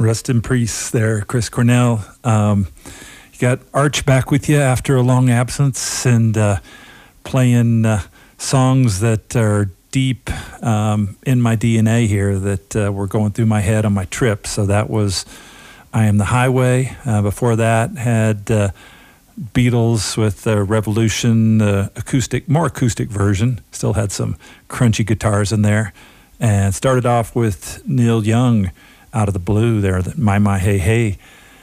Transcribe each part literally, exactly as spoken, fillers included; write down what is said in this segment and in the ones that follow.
Rest in peace there, Chris Cornell. Um, you got Arch back with you after a long absence and uh, playing uh, songs that are deep um, in my D N A here that uh, were going through my head on my trip. So that was I Am the Highway. Uh, before that, had uh, Beatles with the Revolution, the acoustic, more acoustic version. Still had some crunchy guitars in there. And started off with Neil Young, Out of the Blue there, that My My Hey Hey.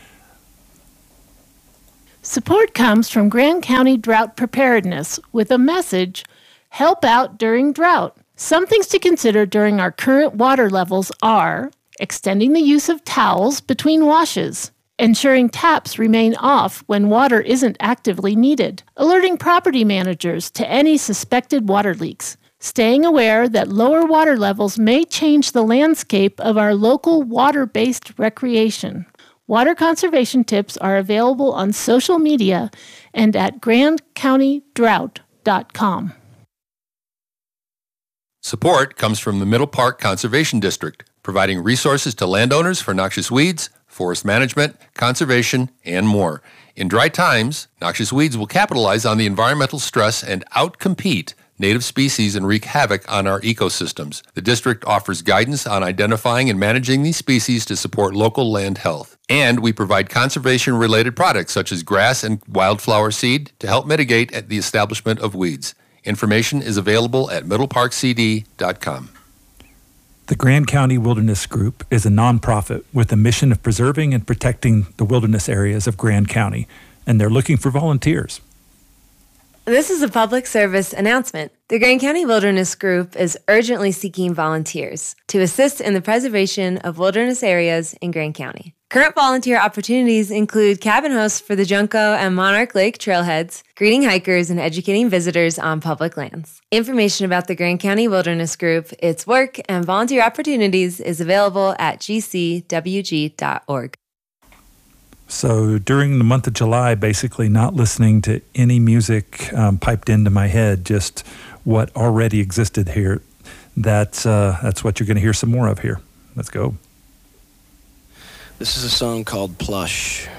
Support comes from Grand County Drought Preparedness with a message, help out during drought. Some things to consider during our current water levels are extending the use of towels between washes, ensuring taps remain off when water isn't actively needed, alerting property managers to any suspected water leaks, staying aware that lower water levels may change the landscape of our local water-based recreation. Water conservation tips are available on social media and at grand county drought dot com. Support comes from the Middle Park Conservation District, providing resources to landowners for noxious weeds, forest management, conservation, and more. In dry times, noxious weeds will capitalize on the environmental stress and outcompete native species and wreak havoc on our ecosystems. The district offers guidance on identifying and managing these species to support local land health. And we provide conservation-related products such as grass and wildflower seed to help mitigate the establishment of weeds. Information is available at middle park c d dot com. The Grand County Wilderness Group is a nonprofit with a mission of preserving and protecting the wilderness areas of Grand County, and they're looking for volunteers. This is a public service announcement. The Grand County Wilderness Group is urgently seeking volunteers to assist in the preservation of wilderness areas in Grand County. Current volunteer opportunities include cabin hosts for the Junco and Monarch Lake trailheads, greeting hikers, and educating visitors on public lands. Information about the Grand County Wilderness Group, its work, and volunteer opportunities is available at g c w g dot org. So during the month of July, basically not listening to any music um, piped into my head, just what already existed here. That's, uh, that's what you're going to hear some more of here. Let's go. This is a song called Plush.